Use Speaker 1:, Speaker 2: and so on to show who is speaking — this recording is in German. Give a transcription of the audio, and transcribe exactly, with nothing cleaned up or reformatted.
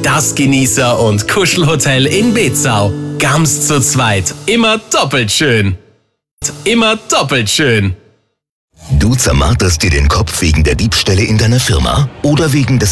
Speaker 1: Das Genießer- und Kuschelhotel in Bezau. Ganz zu zweit. Immer doppelt schön. Immer doppelt schön.
Speaker 2: Du zermarterst dir den Kopf wegen der Diebstähle in deiner Firma oder wegen des